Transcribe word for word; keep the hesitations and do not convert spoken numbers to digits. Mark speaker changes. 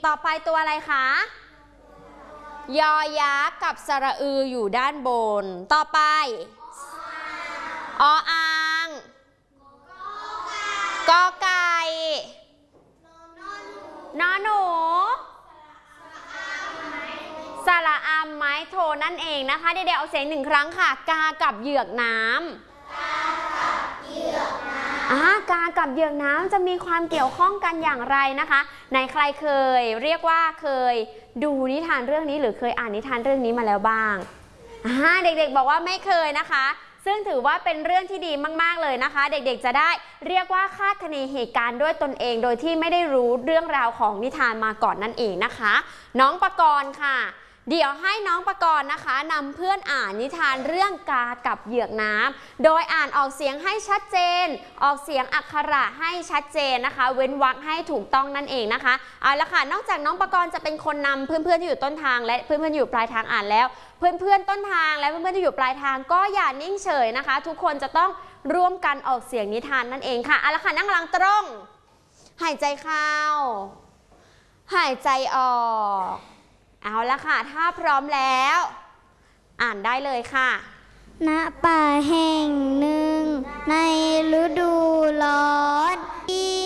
Speaker 1: ต่อไปตัวอะไรคะยอยักษ์กับสระอืออยู่ด้านบนต่อไปออ่างกอไก่นอหนูสระอามไม้โทนั่นเองนะคะเดี๋ยวเอาเสียงหนึ่งครั้งค่ะกากับเหยือกน้ำกากับเหยือกน้ำอ่ากากับเหยือกน้ำจะมีความเกี่ยวข้องกันอย่างไรนะคะไหนใครเคยเรียกว่าเคยดูนิทานเรื่องนี้หรือเคยอ่านนิทานเรื่องนี้มาแล้วบ้างอ่าเด็กๆบอกว่าไม่เคยนะคะซึ่งถือว่าเป็นเรื่องที่ดีมากๆเลยนะคะเด็กๆจะได้เรียกว่าคาดคะเนเหตุการณ์ด้วยตนเองโดยที่ไม่ได้รู้เรื่องราวของนิทานมาก่อนนั่นเองนะคะน้องปกรณ์ค่ะเดี๋ยวให้น้องปกรณ์นะคะนำเพื่อนอ่านนิทานเรื่องกากับเหยือกน้ำโดยอ่านออกเสียงให้ชัดเจนออกเสียงอักขระให้ชัดเจนนะคะเว้นวรรคให้ถูกต้องนั่นเองนะคะเอาละค่ะนอกจากน้องปกรณ์จะเป็นคนนำเพื่อนๆที่อยู่ต้นทางและเพื่อนๆที่อยู่ปลายทางอ่านแล้วเพื่อนๆต้นทางและเพื่อนๆที่อยู่ปลายทางก็อย่านิ่งเฉยนะคะทุกคนจะต้องร่วมกันออกเสียงนิทานนั่นเองค่ะเอาละค่ะนั่งหลังตรงหายใจเข้าหายใจออกเอาละค่ะถ้าพร้อมแล้วอ่านได้เลยค่ะ
Speaker 2: ณป่าแห่งหนึ่งในฤดูร้อนที่